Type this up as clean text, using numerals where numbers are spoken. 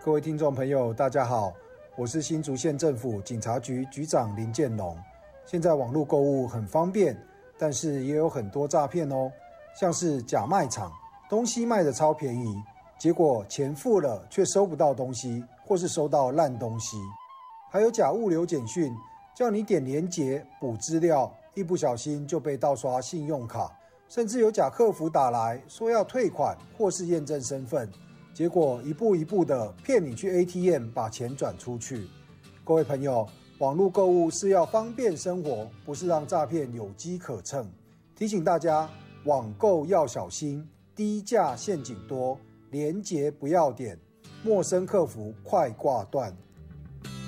各位听众朋友大家好，我是新竹县政府警察局局长林建龙。现在网络购物很方便，但是也有很多诈骗哦，像是假卖场，东西卖的超便宜，结果钱付了却收不到东西，或是收到烂东西。还有假物流简讯，叫你点连结补资料，一不小心就被盗刷信用卡。甚至有假客服打来说要退款或是验证身份，结果一步一步的骗你去 ATM 把钱转出去。各位朋友，网络购物是要方便生活，不是让诈骗有机可乘。提醒大家，网购要小心，低价陷阱多，连结不要点，陌生客服快挂断。